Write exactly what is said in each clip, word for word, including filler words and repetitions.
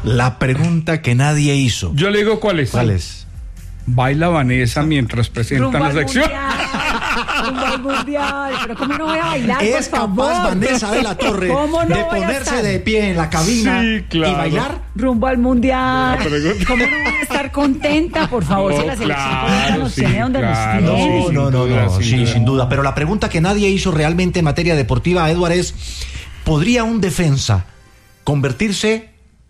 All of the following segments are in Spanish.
La pregunta que nadie hizo. Yo le digo cuál es. ¿Cuál es? Baila Vanessa mientras presenta la sección. Rumbo al mundial. Pero ¿cómo no voy a bailar, ¿Es por favor? capaz Vanessa de la Torre ¿Cómo no de voy a ponerse estar? de pie en la cabina Sí, claro. y bailar? Rumbo al mundial. ¿Cómo no voy a estar contenta, por favor, No, si la selección claro, colombiana nos sí, tiene donde claro, nos tiene? No, sin no, no, duda, no, sin sí, duda. sin duda. Pero la pregunta que nadie hizo realmente en materia deportiva, Edward, es: ¿podría un defensa convertirse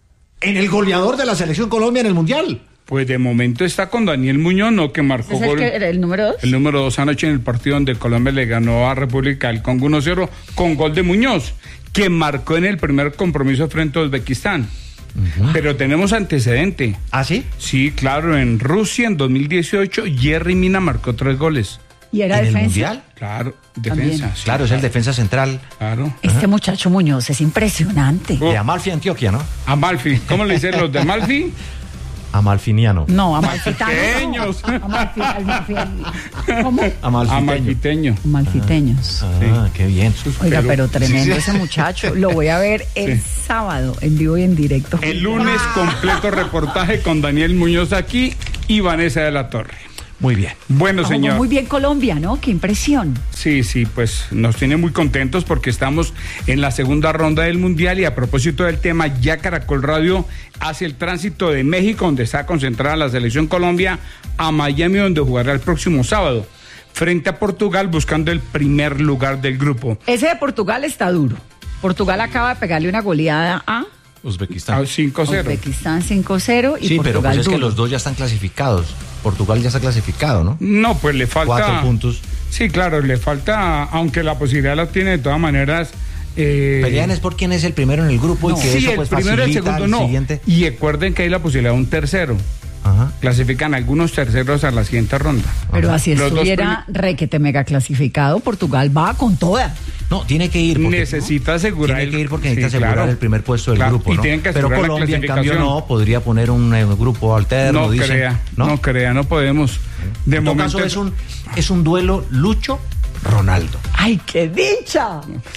en el goleador de la selección Colombia en el mundial? Pues de momento está con Daniel Muñoz, ¿no? Que marcó ¿Es el, gol. que, el número dos? El número dos anoche en el partido donde Colombia le ganó a República del Congo uno cero con gol de Muñoz, que marcó en el primer compromiso frente a Uzbekistán. Uh-huh. Pero tenemos antecedente. ¿Ah, sí? Sí, claro, en Rusia en dos mil dieciocho Jerry Mina marcó tres goles. ¿Y era ¿En defensa? el mundial? Claro, defensa. Sí, Claro, es el defensa central Claro. Este Ajá. muchacho Muñoz es impresionante. Oh. de Amalfi, Antioquia, ¿no? Amalfi, ¿cómo le dicen los de Amalfi? Amalfiniano. No, amalfitano. Pequeños. No. Amalfi, amalfi, ¿Cómo? Amalfiteño. Amalfiteño. Amalfiteños. Ah, qué bien. Oiga, Pero- pero tremendo sí, sí. ese muchacho. Lo voy a ver el Sí. sábado, en vivo y en directo. El lunes completo reportaje con Daniel Muñoz aquí y Vanessa de la Torre. Muy bien. Bueno, Jugó señor. muy bien Colombia, ¿no? Qué impresión. Sí, sí, pues nos tiene muy contentos porque estamos en la segunda ronda del Mundial y a propósito del tema, ya Caracol Radio hace el tránsito de México, donde está concentrada la selección Colombia, a Miami, donde jugará el próximo sábado, frente a Portugal, buscando el primer lugar del grupo. Ese de Portugal está duro. Portugal acaba de pegarle una goleada a Uzbekistán. A cinco cero. Uzbekistán cinco cero y Sí, pero Portugal pues es que duro. los dos ya están clasificados. Portugal ya está clasificado, ¿no? No, pues le falta... Cuatro puntos. Sí, claro, le falta, aunque la posibilidad la tiene de todas maneras... Eh, Pelean es por quién es el primero en el grupo No. y que sí, eso el pues primero y el facilita segundo el no. siguiente. Y recuerden que hay la posibilidad de un tercero. Ajá. Clasifican algunos terceros a la siguiente ronda. Pero Ajá. así Los dos estuviera requete mega clasificado, Portugal va con toda. No, tiene que ir. Porque, Necesita asegurar Tiene que ir porque el- necesita sí, asegurar claro. el primer puesto del Claro, grupo, y ¿no? tienen que Pero asegurar la Colombia, en cambio, clasificación. no, podría poner un eh, grupo alterno, No dicen, crea, ¿no? no crea, no podemos. De En todo momento caso, es un, es un duelo Lucho-Ronaldo. ¡Ay, qué dicha!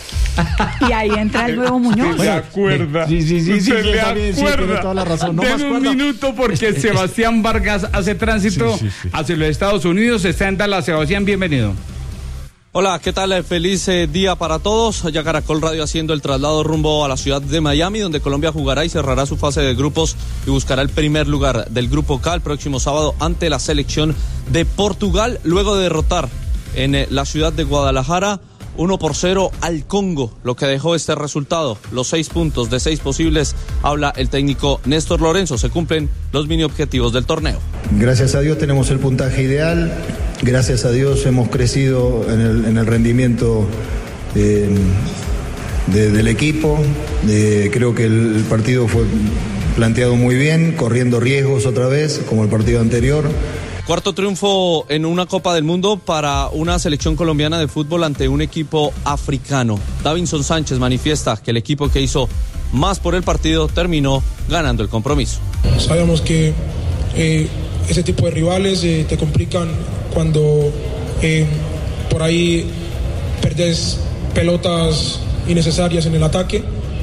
Y ahí entra el nuevo Muñoz. ¿Se acuerda? Sí, sí, sí, sí, ¿Usted sí, le está bien, sí, acuerda? tiene toda la razón. No Deme más un cuerda. minuto porque Este- Sebastián Vargas hace tránsito Sí, sí, sí. hacia los Estados Unidos. Está en Dallas. Sebastián, bienvenido. Hola, ¿qué tal? Feliz eh, día para todos. Ya Caracol Radio haciendo el traslado rumbo a la ciudad de Miami, donde Colombia jugará y cerrará su fase de grupos y buscará el primer lugar del Grupo K el próximo sábado ante la selección de Portugal, luego de derrotar en eh, la ciudad de Guadalajara uno por cero al Congo, lo que dejó este resultado. Los seis puntos de seis posibles, habla el técnico Néstor Lorenzo. Se cumplen los mini objetivos del torneo. Gracias a Dios tenemos el puntaje ideal, gracias a Dios hemos crecido en el, en el rendimiento eh, de- del equipo. Eh, creo que el, el partido fue planteado muy bien, corriendo riesgos otra vez, como el partido anterior. Cuarto triunfo en una Copa del Mundo para una selección colombiana de fútbol ante un equipo africano. Davinson Sánchez manifiesta que el equipo que hizo más por el partido terminó ganando el compromiso. Sabemos que eh, ese tipo de rivales eh, te complican cuando eh, por ahí perdes pelotas innecesarias en el ataque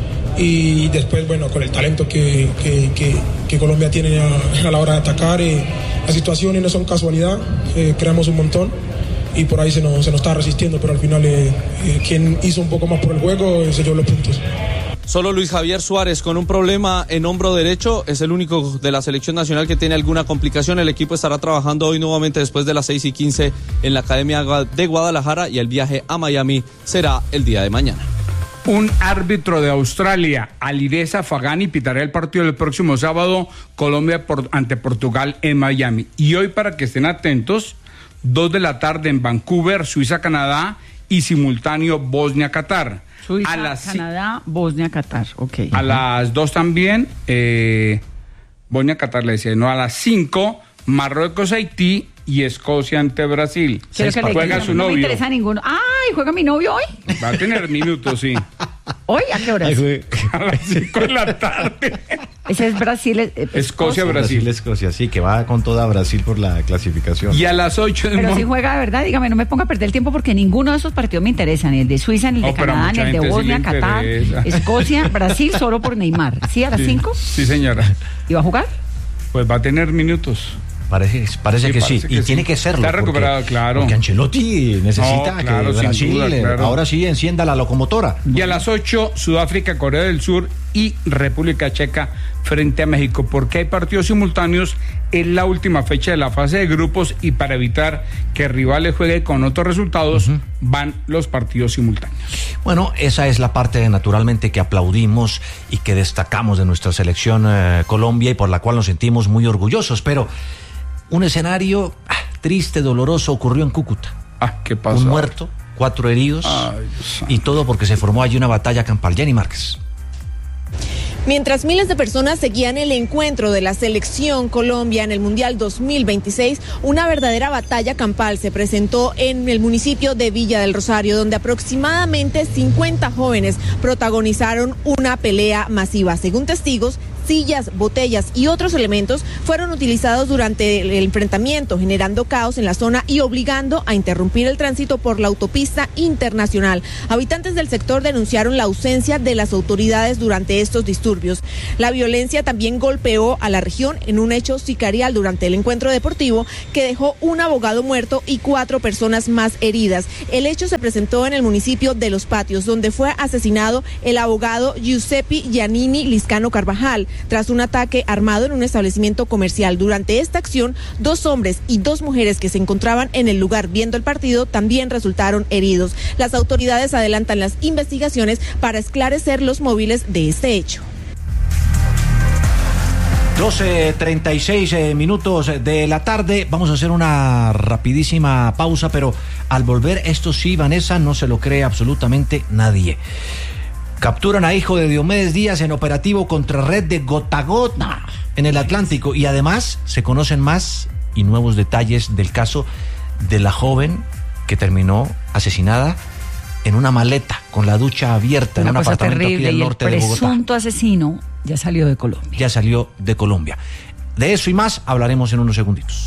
y después, bueno, con el talento que, que, que, que Colombia tiene a, a la hora de atacar, eh, las situaciones no son casualidad, eh, creamos un montón y por ahí se nos, se nos está resistiendo, pero al final eh, eh, quien hizo un poco más por el juego eh, se llevó los puntos. Solo Luis Javier Suárez con un problema en hombro derecho es el único de la selección nacional que tiene alguna complicación. El equipo estará trabajando hoy nuevamente después de las seis y quince en la Academia de Guadalajara y el viaje a Miami será el día de mañana. Un árbitro de Australia, Alireza Fagani, pitará el partido del próximo sábado, Colombia por, ante Portugal en Miami. Y hoy, para que estén atentos, dos de la tarde en Vancouver, Suiza, Canadá, y simultáneo Bosnia-Qatar. Suiza, a las, Canadá, Bosnia, Qatar. Ok. A las dos también, eh, Bosnia-Qatar le decía, no, a las cinco, Marruecos, Haití y Escocia ante Brasil. Quiero que le Juega digan, su no me novio. interesa ninguno. ¡Ay! ¿Juega mi novio hoy? Va a tener minutos, sí. ¿Hoy? ¿A qué hora? A las cinco de la tarde. Ese es Brasil. Eh, Escocia, Brasil. Brasil, Escocia, sí, que va con toda Brasil por la clasificación. Y a las ocho de Pero Mon- si juega de verdad, dígame, no me ponga a perder el tiempo porque ninguno de esos partidos me interesa, ni el de Suiza, ni el de No, pero a Canadá, ni mucha el de gente sí Bosnia, le Qatar, interesa. Escocia, Brasil, solo por Neymar. ¿Sí, a las Sí, cinco? Sí, señora. ¿Y va a jugar? Pues va a tener minutos. Parece, parece Sí, que parece sí, que y sí. tiene que serlo. Está recuperado, porque, claro. Porque Ancelotti necesita No, claro, que sin Brasil duda, eh, claro. ahora sí encienda la locomotora. Y a las ocho, Sudáfrica, Corea del Sur y República Checa frente a México, porque hay partidos simultáneos en la última fecha de la fase de grupos y para evitar que rivales jueguen con otros resultados, uh-huh. van los partidos simultáneos. Bueno, esa es la parte naturalmente que aplaudimos y que destacamos de nuestra selección eh, Colombia y por la cual nos sentimos muy orgullosos, pero un escenario ah, triste, doloroso ocurrió en Cúcuta. Ah, ¿qué pasó? Un muerto, cuatro heridos. Ay, y todo porque se formó allí una batalla campal. Jenny Márquez. Mientras miles de personas seguían el encuentro de la selección Colombia en el Mundial dos mil veintiséis, una verdadera batalla campal se presentó en el municipio de Villa del Rosario, donde aproximadamente cincuenta jóvenes protagonizaron una pelea masiva. Según testigos, sillas, botellas y otros elementos fueron utilizados durante el enfrentamiento, generando caos en la zona y obligando a interrumpir el tránsito por la autopista internacional. Habitantes del sector denunciaron la ausencia de las autoridades durante estos disturbios. La violencia también golpeó a la región en un hecho sicarial durante el encuentro deportivo que dejó un abogado muerto y cuatro personas más heridas. El hecho se presentó en el municipio de Los Patios, donde fue asesinado el abogado Giuseppe Giannini Liscano Carvajal tras un ataque armado en un establecimiento comercial. Durante esta acción, dos hombres y dos mujeres que se encontraban en el lugar viendo el partido también resultaron heridos. Las autoridades adelantan las investigaciones para esclarecer los móviles de este hecho. doce treinta y seis eh, minutos de la tarde. Vamos a hacer una rapidísima pausa, pero al volver, esto sí, Vanessa, no se lo cree absolutamente nadie. Capturan a hijo de Diomedes Díaz en operativo contra red de gota gota en el Atlántico y además se conocen más y nuevos detalles del caso de la joven que terminó asesinada en una maleta con la ducha abierta una en un cosa apartamento terrible, aquí del y norte el de Bogotá. presunto asesino ya salió de Colombia. Ya salió de Colombia. De eso y más hablaremos en unos segunditos.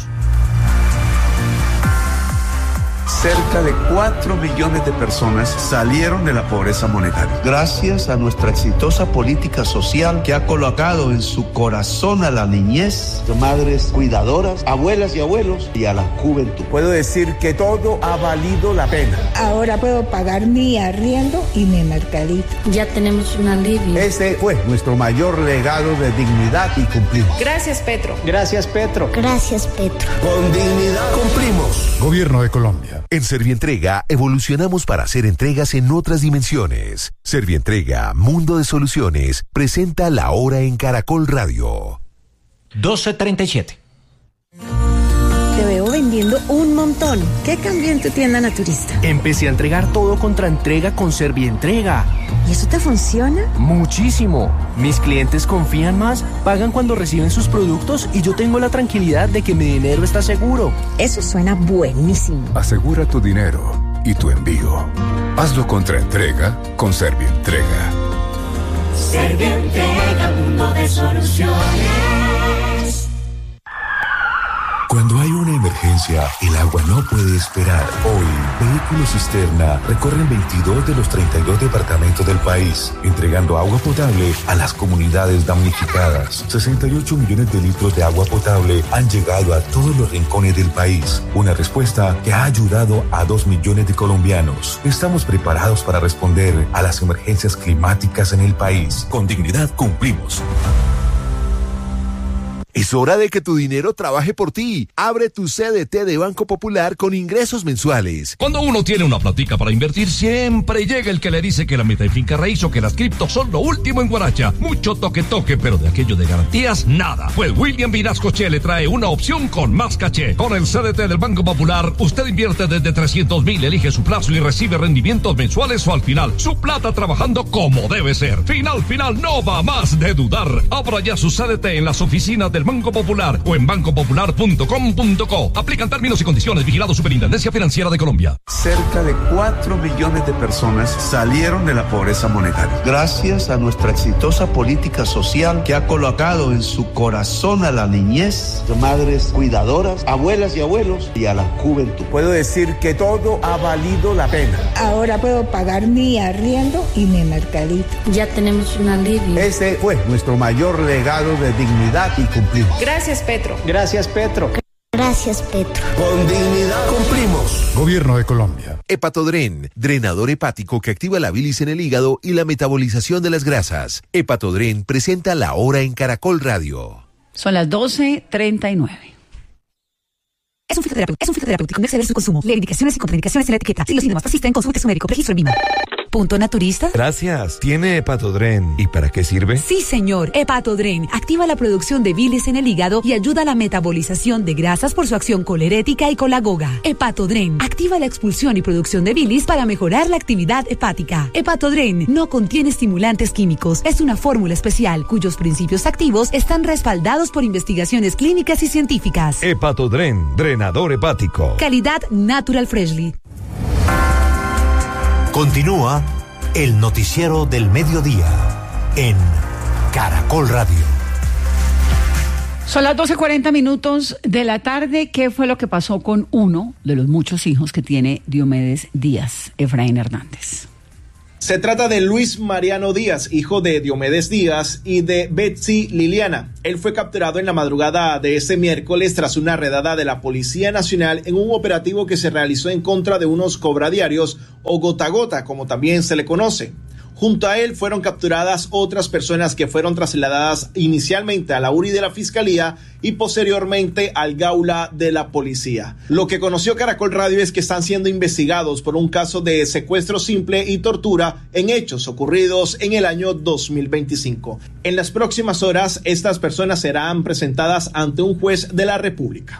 Cerca de cuatro millones de personas salieron de la pobreza monetaria. Gracias a nuestra exitosa política social que ha colocado en su corazón a la niñez, madres cuidadoras, abuelas y abuelos y a la juventud. Puedo decir que todo ha valido la pena. Ahora puedo pagar mi arriendo y mi mercadito. Ya tenemos un alivio. Este fue nuestro mayor legado de dignidad y cumplimos. Gracias, Petro. Gracias, Petro. Gracias, Petro. Con dignidad cumplimos. Gobierno de Colombia. En Servientrega evolucionamos para hacer entregas en otras dimensiones. Servientrega, Mundo de Soluciones, presenta La Hora en Caracol Radio. doce treinta y siete. Te veo vendiendo un montón. ¿Qué cambió en tu tienda naturista? Empecé a entregar todo contra entrega con Servientrega. ¿Y eso te funciona? Muchísimo. Mis clientes confían más, pagan cuando reciben sus productos y yo tengo la tranquilidad de que mi dinero está seguro. Eso suena buenísimo. Asegura tu dinero y tu envío. Hazlo contra entrega con Servientrega. Servientrega, Mundo de Soluciones. Cuando hay una emergencia, el agua no puede esperar. Hoy, Vehículos Cisterna recorren veintidós de los treinta y dos departamentos del país, entregando agua potable a las comunidades damnificadas. sesenta y ocho millones de litros de agua potable han llegado a todos los rincones del país. Una respuesta que ha ayudado a dos millones de colombianos. Estamos preparados para responder a las emergencias climáticas en el país. Con dignidad cumplimos. Es hora de que tu dinero trabaje por ti. Abre tu C D T de Banco Popular con ingresos mensuales. Cuando uno tiene una platica para invertir, siempre llega el que le dice que la meta en finca raíz o que las criptos son lo último en Guaracha. Mucho toque toque, pero de aquello de garantías, nada. Pues William Vinascoche le trae una opción con más caché. Con el C D T del Banco Popular, usted invierte desde trescientos mil, elige su plazo y recibe rendimientos mensuales o al final. Su plata trabajando como debe ser. Final, final, no va más de dudar. Abra ya su C D T en las oficinas del Banco Popular o en banco popular punto com punto co. Aplican términos y condiciones. Vigilado Superintendencia Financiera de Colombia. Cerca de cuatro millones de personas salieron de la pobreza monetaria. Gracias a nuestra exitosa política social que ha colocado en su corazón a la niñez, madres cuidadoras, abuelas y abuelos y a la juventud. Puedo decir que todo ha valido la pena. Ahora puedo pagar mi arriendo y mi mercadito. Ya tenemos un alivio. Ese fue nuestro mayor legado de dignidad y cumplimos. Gracias, Petro. Gracias, Petro. Gracias, Petro. Con dignidad cumplimos. Gobierno de Colombia. Hepatodren, drenador hepático que activa la bilis en el hígado y la metabolización de las grasas. Hepatodren presenta La Hora en Caracol Radio. Son las doce treinta y nueve. Es un fitoterapéutico, es un fitoterapéutico, no exceder su consumo. Lee indicaciones y contraindicaciones en la etiqueta. Si los síntomas persisten, consulte a su médico. Registro en Vima. Punto Naturista. Gracias. ¿Tiene Hepatodren? ¿Y para qué sirve? Sí, señor. Hepatodren activa la producción de bilis en el hígado y ayuda a la metabolización de grasas por su acción colerética y colagoga. Hepatodren activa la expulsión y producción de bilis para mejorar la actividad hepática. Hepatodren no contiene estimulantes químicos. Es una fórmula especial cuyos principios activos están respaldados por investigaciones clínicas y científicas. Hepatodren, drenador hepático. Calidad Natural Freshly. Continúa el noticiero del mediodía en Caracol Radio. Son las doce cuarenta minutos de la tarde. ¿Qué fue lo que pasó con uno de los muchos hijos que tiene Diomedes Díaz, Efraín Hernández? Se trata de Luis Mariano Díaz, hijo de Diomedes Díaz y de Betsy Liliana. Él fue capturado en la madrugada de este miércoles tras una redada de la Policía Nacional en un operativo que se realizó en contra de unos cobradiarios o gota gota, como también se le conoce. Junto a él fueron capturadas otras personas que fueron trasladadas inicialmente a la U R I de la Fiscalía y posteriormente al Gaula de la Policía. Lo que conoció Caracol Radio es que están siendo investigados por un caso de secuestro simple y tortura en hechos ocurridos en el año dos mil veinticinco. En las próximas horas, estas personas serán presentadas ante un juez de la República.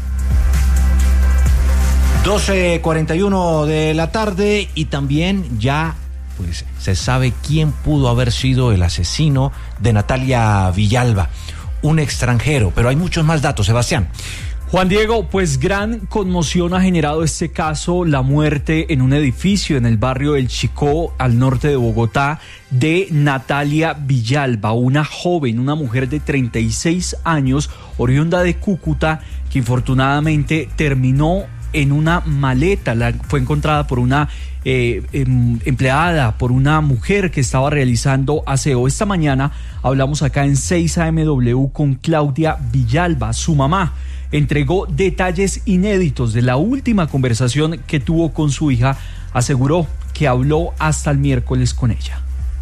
doce cuarenta y uno de la tarde y también ya pues se sabe quién pudo haber sido el asesino de Natalia Villalba, un extranjero, pero hay muchos más datos, Sebastián. Juan Diego, pues gran conmoción ha generado este caso, la muerte en un edificio en el barrio del Chicó, al norte de Bogotá, de Natalia Villalba, una joven, una mujer de treinta y seis años, oriunda de Cúcuta, que infortunadamente terminó en una maleta. La, fue encontrada por una eh, em, empleada, por una mujer que estaba realizando aseo. Esta mañana hablamos acá en seis A M W con Claudia Villalba, su mamá. Entregó detalles inéditos de la última conversación que tuvo con su hija. Aseguró que habló hasta el miércoles con ella.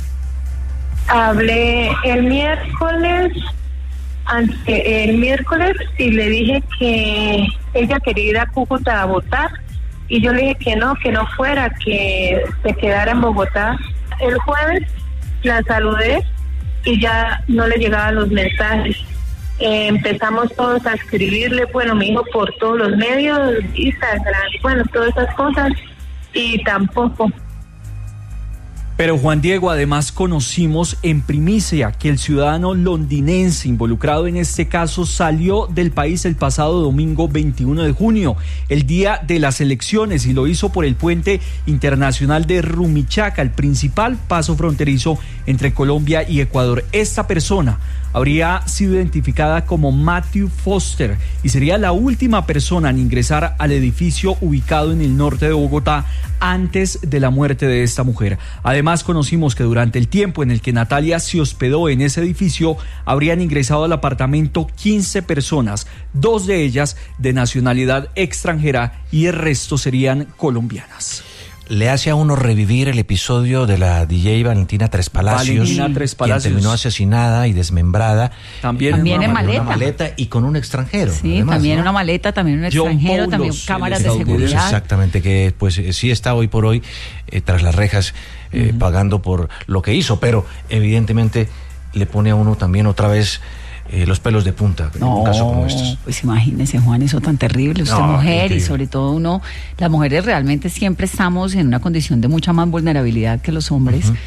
Hablé el miércoles, ante, el miércoles y le dije que ella quería ir a Cúcuta a votar y yo le dije que no, que no fuera, que se quedara en Bogotá. El jueves la saludé y ya no le llegaban los mensajes. Eh, empezamos todos a escribirle, bueno, mi hijo por todos los medios, Instagram, bueno, todas esas cosas, y tampoco. Pero Juan Diego, además conocimos en primicia que el ciudadano londinense involucrado en este caso salió del país el pasado domingo veintiuno de junio, el día de las elecciones, y lo hizo por el puente internacional de Rumichaca, el principal paso fronterizo entre Colombia y Ecuador. Esta persona habría sido identificada como Matthew Foster y sería la última persona en ingresar al edificio ubicado en el norte de Bogotá antes de la muerte de esta mujer. Además, conocimos que durante el tiempo en el que Natalia se hospedó en ese edificio, habrían ingresado al apartamento quince personas, dos de ellas de nacionalidad extranjera y el resto serían colombianas. Le hace a uno revivir el episodio de la D J Valentina Tres Palacios, Valentina Tres Palacios, quien terminó asesinada y desmembrada. También, también en, una, en maleta. Una maleta y con un extranjero. Sí, además, también ¿no? una maleta, también un extranjero, también cámaras de seguridad. Exactamente, que pues sí está hoy por hoy eh, tras las rejas eh, uh-huh. pagando por lo que hizo, pero evidentemente le pone a uno también otra vez Eh, los pelos de punta en no, un caso como estos. Pues imagínese, Juan, eso tan terrible. Usted no, mujer increíble. Y sobre todo uno, las mujeres realmente siempre estamos en una condición de mucha más vulnerabilidad que los hombres. Uh-huh.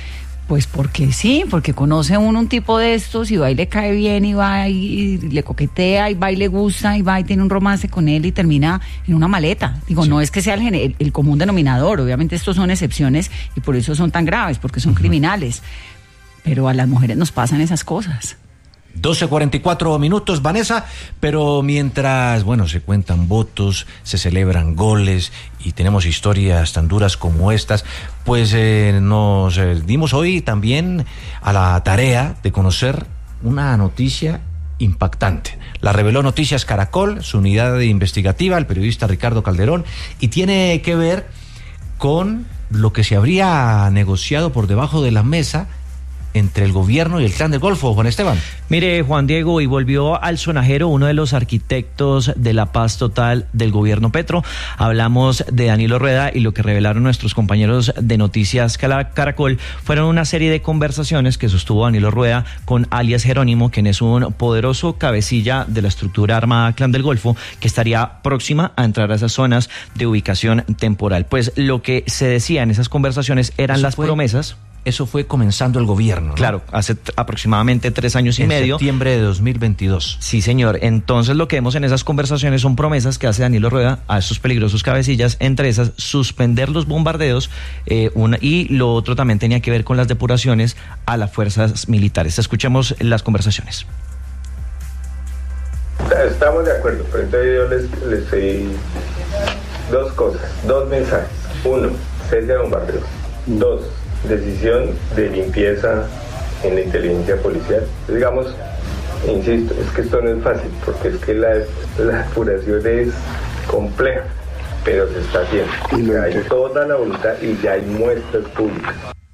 Pues porque sí, porque conoce uno un tipo de estos y va y le cae bien y va y, y le coquetea y va y le gusta y va y tiene un romance con él y termina en una maleta. Digo, sí. No es que sea el, el, el común denominador, obviamente estos son excepciones y por eso son tan graves, porque son uh-huh. criminales. Pero a las mujeres nos pasan esas cosas. doce cuarenta y cuatro minutos, Vanessa, pero mientras, bueno, se cuentan votos, se celebran goles y tenemos historias tan duras como estas, pues eh, nos eh, dimos hoy también a la tarea de conocer una noticia impactante. La reveló Noticias Caracol, su unidad investigativa, el periodista Ricardo Calderón, y tiene que ver con lo que se habría negociado por debajo de la mesa entre el gobierno y el Clan del Golfo. Juan Esteban. Mire, Juan Diego, y volvió al sonajero uno de los arquitectos de la paz total del gobierno Petro. Hablamos de Danilo Rueda y lo que revelaron nuestros compañeros de Noticias Caracol fueron una serie de conversaciones que sostuvo Danilo Rueda con alias Jerónimo, quien es un poderoso cabecilla de la estructura armada Clan del Golfo, que estaría próxima a entrar a esas zonas de ubicación temporal. Pues lo que se decía en esas conversaciones eran las promesas. Eso fue comenzando el gobierno, ¿no? Claro, hace t- aproximadamente tres años y en medio. En septiembre de dos mil veintidós. Sí, señor. Entonces lo que vemos en esas conversaciones son promesas que hace Danilo Rueda a estos peligrosos cabecillas, entre esas suspender los bombardeos eh, una, y lo otro también tenía que ver con las depuraciones a las fuerzas militares. Escuchemos las conversaciones. Estamos de acuerdo, pero entonces yo les, les pedí dos cosas, dos mensajes. Uno, cese de bombardeos. Dos, decisión de limpieza en la inteligencia policial. Digamos, insisto, es que esto no es fácil, porque es que la, la depuración es compleja, pero se está haciendo. Y hay toda la voluntad y ya hay muestras públicas.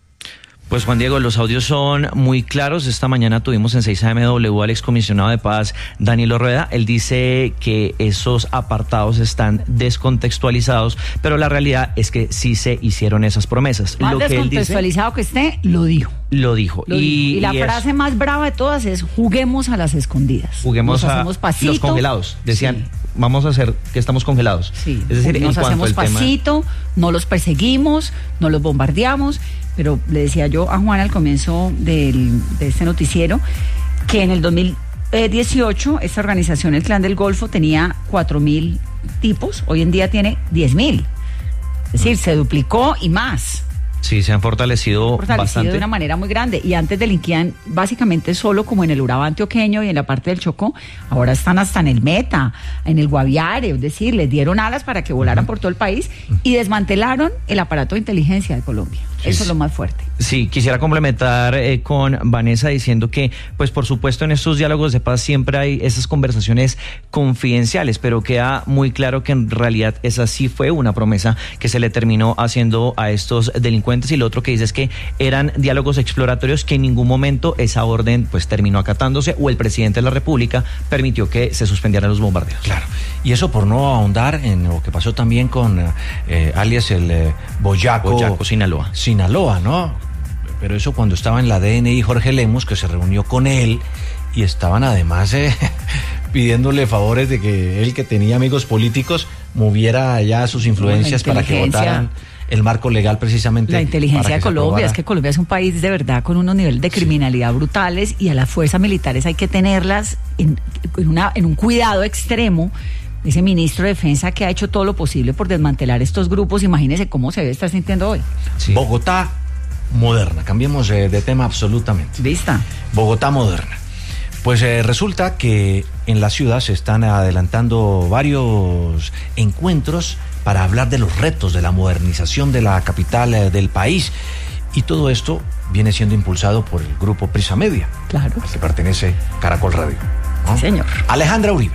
Pues Juan Diego, los audios son muy claros. Esta mañana tuvimos en seis A M W al excomisionado de paz Danilo Rueda. Él dice que esos apartados están descontextualizados, pero la realidad es que sí se hicieron esas promesas. Más lo que descontextualizado él dice, que esté, lo dijo. Lo dijo. Lo y, dijo. y la y frase es, más brava de todas es: juguemos a las escondidas. Juguemos nos a hacemos pasito, los congelados. Decían, sí. Vamos a hacer que estamos congelados. Sí. Es decir, nos en hacemos cuanto al pasito, tema... no los perseguimos, no los bombardeamos. Pero le decía yo a Juan al comienzo del, de este noticiero que en el dos mil dieciocho esta organización, el Clan del Golfo, tenía cuatro mil tipos, hoy en día tiene diez mil. Es decir, se duplicó y más. Sí, se han fortalecido, fortalecido bastante. de una manera muy grande. Y antes delinquían básicamente solo como en el Urabá antioqueño y en la parte del Chocó. Ahora están hasta en el Meta, en el Guaviare. Es decir, les dieron alas para que volaran uh-huh. por todo el país y desmantelaron el aparato de inteligencia de Colombia. Eso es, es lo más fuerte. Sí, quisiera complementar eh, con Vanessa diciendo que, pues por supuesto, en estos diálogos de paz siempre hay esas conversaciones confidenciales, pero queda muy claro que en realidad esa sí fue una promesa que se le terminó haciendo a estos delincuentes, y lo otro que dice es que eran diálogos exploratorios que en ningún momento esa orden pues terminó acatándose, o el presidente de la República permitió que se suspendieran los bombardeos. Claro, y eso por no ahondar en lo que pasó también con eh, alias el eh, Boyaco, Boyaco, Sinaloa. Sinaloa, ¿no? Pero eso cuando estaba en la D N I Jorge Lemus, que se reunió con él y estaban además eh, pidiéndole favores de que él, que tenía amigos políticos, moviera ya sus influencias para que votaran el marco legal precisamente. La inteligencia de Colombia, es que Colombia es un país de verdad con unos niveles de criminalidad sí. brutales, y a las fuerzas militares hay que tenerlas en, en, una, en un cuidado extremo. Ese ministro de Defensa que ha hecho todo lo posible por desmantelar estos grupos, imagínese cómo se debe estar sintiendo hoy. Sí. Bogotá moderna, cambiemos eh, de tema absolutamente. ¿Lista? Bogotá moderna. Pues eh, resulta que en la ciudad se están adelantando varios encuentros para hablar de los retos de la modernización de la capital eh, del país, y todo esto viene siendo impulsado por el grupo Prisa Media, claro, al que pertenece Caracol Radio, ¿no? Sí, señor. Alejandra Uribe.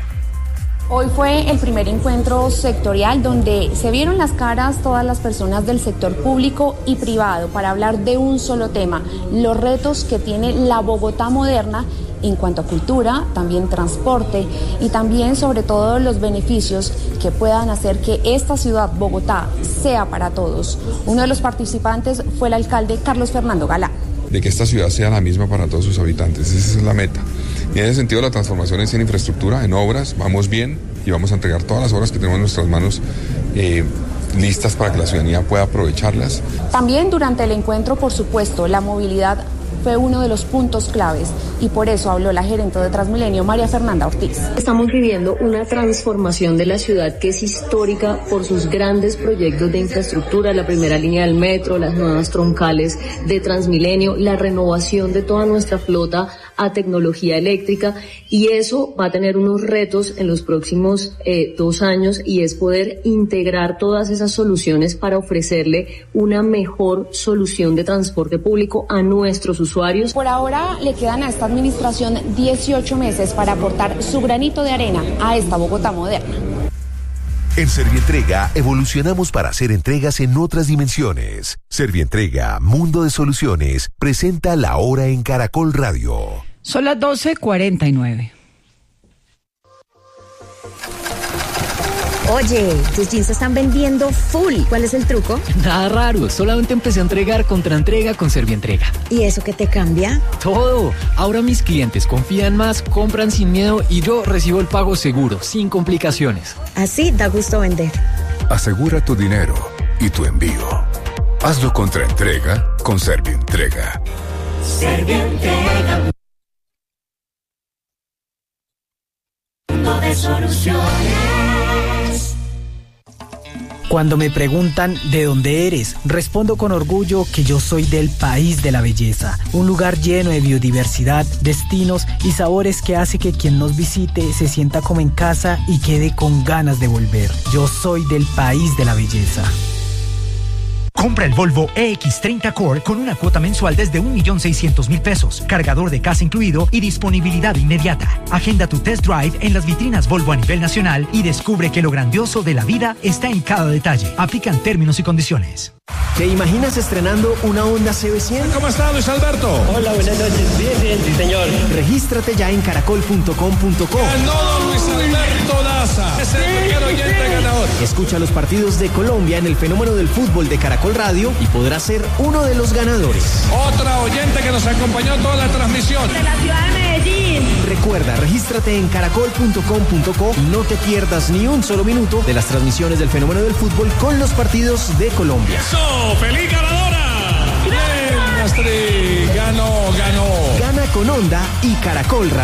Hoy fue el primer encuentro sectorial donde se vieron las caras todas las personas del sector público y privado para hablar de un solo tema: los retos que tiene la Bogotá moderna en cuanto a cultura, también transporte, y también sobre todo los beneficios que puedan hacer que esta ciudad, Bogotá, sea para todos. Uno de los participantes fue el alcalde Carlos Fernando Galán. De que esta ciudad sea la misma para todos sus habitantes, esa es la meta. Y en ese sentido la transformación es en infraestructura, en obras, vamos bien, y vamos a entregar todas las obras que tenemos en nuestras manos eh, listas para que la ciudadanía pueda aprovecharlas. También durante el encuentro, por supuesto, la movilidad fue uno de los puntos claves y por eso habló la gerente de Transmilenio, María Fernanda Ortiz. Estamos viviendo una transformación de la ciudad que es histórica por sus grandes proyectos de infraestructura, la primera línea del metro, las nuevas troncales de Transmilenio, la renovación de toda nuestra flota a tecnología eléctrica, y eso va a tener unos retos en los próximos eh, dos años y es poder integrar todas esas soluciones para ofrecerle una mejor solución de transporte público a nuestros usuarios. Por ahora le quedan a esta administración dieciocho meses para aportar su granito de arena a esta Bogotá moderna. En Servientrega evolucionamos para hacer entregas en otras dimensiones. Servientrega, Mundo de Soluciones, presenta La Hora en Caracol Radio. Son las doce cuarenta y nueve. Oye, tus jeans se están vendiendo full. ¿Cuál es el truco? Nada raro, solamente empecé a entregar contra entrega con Servientrega. ¿Y eso qué te cambia? Todo. Ahora mis clientes confían más, compran sin miedo y yo recibo el pago seguro, sin complicaciones. Así da gusto vender. Asegura tu dinero y tu envío. Hazlo contra entrega con Servientrega. Servientrega. Mundo de soluciones. Cuando me preguntan ¿de dónde eres?, respondo con orgullo que yo soy del país de la belleza, un lugar lleno de biodiversidad, destinos y sabores que hace que quien nos visite se sienta como en casa y quede con ganas de volver. Yo soy del país de la belleza. Compra el Volvo E X treinta Core con una cuota mensual desde un millón seiscientos mil pesos, cargador de casa incluido y disponibilidad inmediata. Agenda tu test drive en las vitrinas Volvo a nivel nacional y descubre que lo grandioso de la vida está en cada detalle. Aplican términos y condiciones. ¿Te imaginas estrenando una Honda C B cien? ¿Cómo está, Luis Alberto? Hola, buenas noches. Bien, bien, sí, señor. Regístrate ya en caracol punto com punto co. Ganó Luis Alberto Daza. Es el primer oyente ganador. Escucha los partidos de Colombia en el fenómeno del fútbol de Caracol Radio y podrás ser uno de los ganadores. Otra oyente que nos acompañó toda la transmisión. De la ciudad de Medellín. Recuerda, regístrate en caracol punto com punto co y no te pierdas ni un solo minuto de las transmisiones del fenómeno del fútbol con los partidos de Colombia. ¡Eso! ¡Feliz ganadora! ¡Bien, Astrid! ¡Ganó, ganó! Gana con Honda y Caracol Radio.